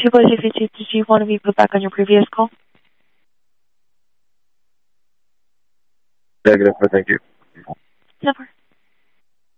252, did you want to be put back on your previous call? Negative, but thank you. Never.